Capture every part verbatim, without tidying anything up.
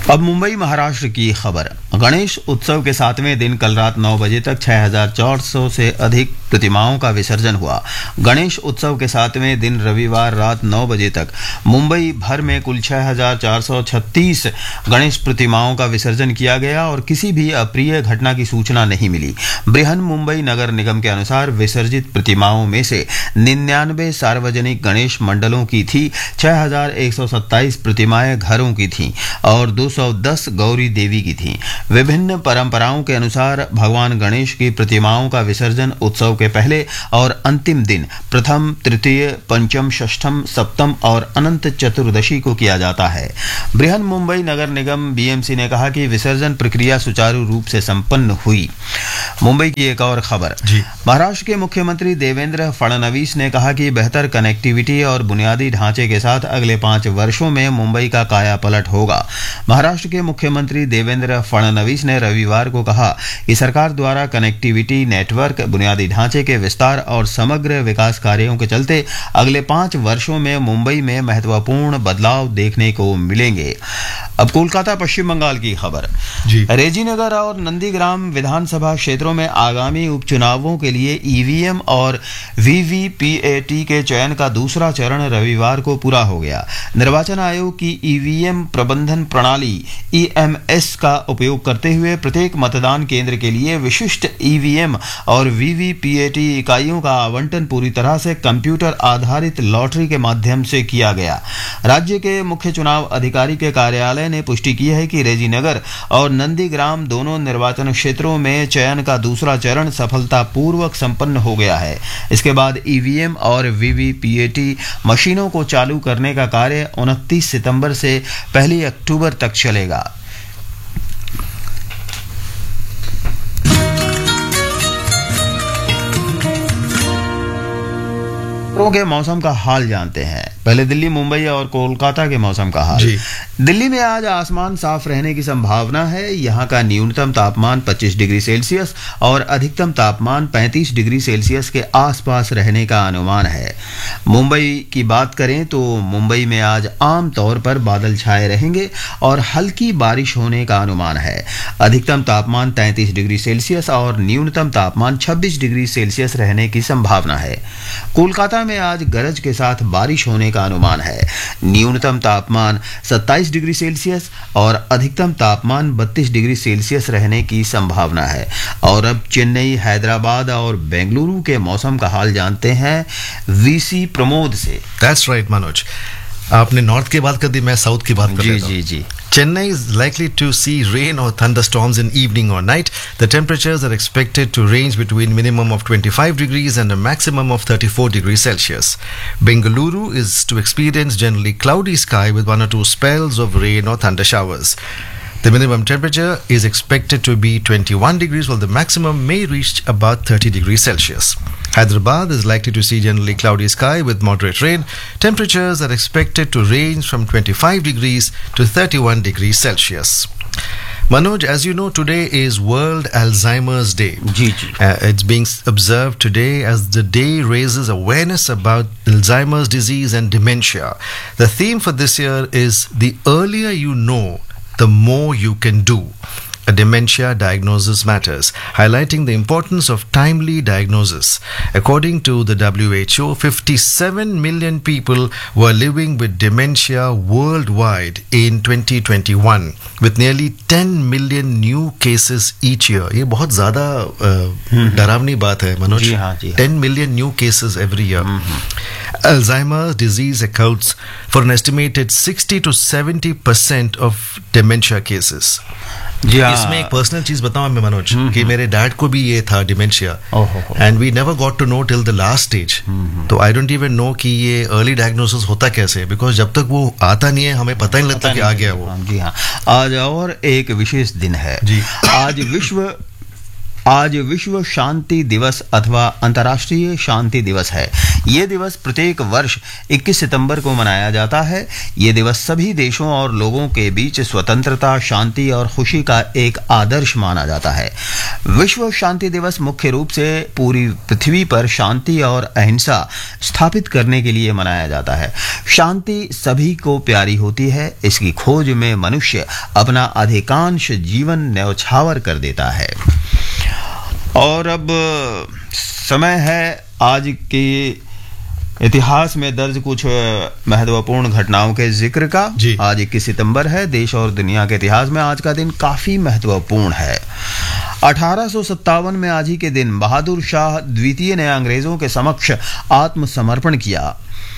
अब मुंबई महाराष्ट्र की खबर। गणेश उत्सव के सातवें दिन कल रात नौ बजे तक छह हजार चार सौ से अधिक प्रतिमाओं का विसर्जन हुआ। गणेश उत्सव के सातवें दिन रविवार रात नौ बजे तक मुंबई भर में कुल छह हजार चार सौ छत्तीस गणेश प्रतिमाओं का विसर्जन किया गया और किसी भी अप्रिय घटना की सूचना नहीं मिली। बृहन मुंबई नगर निगम के अनुसार विसर्जित प्रतिमाओं में से निन्यानवे सार्वजनिक गणेश मंडलों की थी, छह हजार एक सौ सत्ताईस प्रतिमाएं घरों की थीं और दो सौ दस गौरी देवी की थीं। विभिन्न परंपराओं के अनुसार भगवान गणेश की प्रतिमाओं का विसर्जन उत्सव के पहले और अंतिम दिन प्रथम, तृतीय, पंचम, षष्ठम, सप्तम और अनंत चतुर्दशी को किया जाता है। बृहन मुंबई नगर निगम बीएमसी ने कहा कि विसर्जन प्रक्रिया सुचारू रूप से संपन्न हुई। मुंबई की एक और खबर। महाराष्ट्र के मुख्यमंत्री देवेंद्र फडणवीस ने कहा कि बेहतर कनेक्टिविटी और बुनियादी ढांचे के साथ अगले पांच वर्षों में मुंबई का कायापलट होगा। महाराष्ट्र के मुख्यमंत्री देवेंद्र फडणवीस ने रविवार को कहा कि सरकार द्वारा कनेक्टिविटी, नेटवर्क, बुनियादी ढांचे के विस्तार और समग्र विकास कार्यों के चलते अगले पांच वर्षों में मुंबई में महत्वपूर्ण बदलाव देखने को मिलेंगे। अब कोलकाता पश्चिम बंगाल की खबर। रेजीनगर और नंदीग्राम विधानसभा क्षेत्रों में आगामी उपचुनावों के लिए ईवीएम और वीवीपीएटी के चयन का दूसरा चरण रविवार को पूरा हो गया। निर्वाचन आयोग की ईवीएम प्रबंधन प्रणाली ईएमएस का उपयोग करते हुए प्रत्येक मतदान केंद्र के लिए विशिष्ट ईवीएम और वीवीपीएटी इकाइयों का आवंटन पूरी तरह से कंप्यूटर आधारित लॉटरी के माध्यम से किया गया। राज्य के मुख्य चुनाव अधिकारी के कार्यालय ने पुष्टि की है कि रेजीनगर और नंदीग्राम दोनों निर्वाचन क्षेत्रों में चयन का दूसरा चरण सफलतापूर्वक संपन्न हो गया है। इसके बाद ईवीएम और वीवीपीएटी मशीनों को चालू करने का कार्य उनतीस सितंबर से पहली अक्टूबर तक चलेगा। के मौसम का हाल जानते हैं। पहले दिल्ली, मुंबई और कोलकाता के मौसम का हाल। दिल्ली में आज आसमान साफ रहने की संभावना है। यहां का न्यूनतम तापमान पच्चीस डिग्री सेल्सियस और अधिकतम तापमान पैंतीस डिग्री सेल्सियस के आसपास रहने का अनुमान है। मुंबई की बात करें तो मुंबई में आज आम तौर पर बादल छाए रहेंगे और हल्की बारिश होने का अनुमान है। अधिकतम तापमान तैंतीस डिग्री सेल्सियस और न्यूनतम तापमान छब्बीस डिग्री सेल्सियस रहने की संभावना है। कोलकाता में आज गरज के साथ बारिश होने का अनुमान है। न्यूनतम तापमान सत्ताईस डिग्री सेल्सियस और अधिकतम तापमान बत्तीस डिग्री सेल्सियस रहने की संभावना है। और अब चेन्नई, हैदराबाद और बेंगलुरु के मौसम का हाल जानते हैं वीसी प्रमोद से। That's right, Manoj. आपने नॉर्थ की बात कर दी, मैं साउथ की बात कर जी जी जी Chennai is likely to see rain or thunderstorms in evening or night. The temperatures are expected to range between minimum of twenty-five degrees and a maximum of thirty-four degrees Celsius. Bengaluru is to experience generally cloudy sky with one or two spells of rain or thunder showers. The minimum temperature is expected to be twenty-one degrees while the maximum may reach about thirty degrees Celsius. Hyderabad is likely to see generally cloudy sky with moderate rain. Temperatures are expected to range from twenty-five degrees to thirty-one degrees Celsius. Manoj, as you know, today is World Alzheimer's Day. Ji ji Uh, it's being observed today as the day raises awareness about Alzheimer's disease and dementia. The theme for this year is the earlier you know, the more you can do. A dementia diagnosis matters, highlighting the importance of timely diagnosis. According to the W H O, fifty-seven million people were living with dementia worldwide in twenty twenty-one, with nearly ten million new cases each year. ये बहुत ज़्यादा डरावनी बात है मनोज। जी हाँ जी हाँ। ten million new cases every year. Alzheimer's disease accounts for an estimated sixty to seventy percent of dementia cases. जी हाँ। इसमें एक पर्सनल चीज बताऊं मैं मनोज कि मेरे डैड को भी ये था dementia and we never got to know till the last stage. तो आई डोंट इवन नो कि ये अर्ली डायग्नोसिस होता कैसे, बिकॉज जब तक वो आता नहीं है हमें पता नहीं लगता कि आ गया वो। जी हाँ। आज और एक विशेष दिन है जी। आज विश्व आज विश्व शांति दिवस अथवा अंतर्राष्ट्रीय शांति दिवस है। ये दिवस प्रत्येक वर्ष इक्कीस सितंबर को मनाया जाता है। ये दिवस सभी देशों और लोगों के बीच स्वतंत्रता, शांति और खुशी का एक आदर्श माना जाता है। विश्व शांति दिवस मुख्य रूप से पूरी पृथ्वी पर शांति और अहिंसा स्थापित करने के लिए मनाया जाता है। शांति सभी को प्यारी होती है। इसकी खोज में मनुष्य अपना अधिकांश जीवन न्यौछावर कर देता है। और अब समय है आज के इतिहास में दर्ज कुछ महत्वपूर्ण घटनाओं के जिक्र का। आज इक्कीस सितंबर है। देश और दुनिया के इतिहास में आज का दिन काफी महत्वपूर्ण है। अठारह सौ सत्तावन में आज ही के दिन बहादुर शाह द्वितीय ने अंग्रेजों के समक्ष आत्मसमर्पण किया।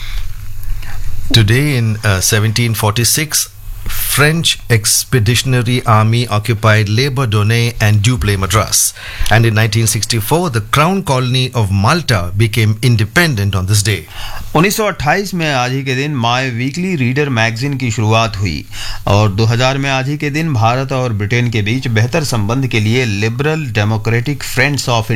Today in uh, seventeen forty-six, French Expeditionary Army occupied Le Bourdonnais and Dupleix, Madras. And in nineteen sixty-four, the Crown Colony of Malta became independent on this day. उन्नीस सौ अट्ठाईस में आज ही के दिन माय वीकली रीडर मैगजीन की शुरुआत हुई और दो हज़ार में आज ही के दिन भारत और ब्रिटेन के बीच बेहतर संबंध के लिए लिबरल डेमोक्रेटिक फ्रेंड्स ऑफ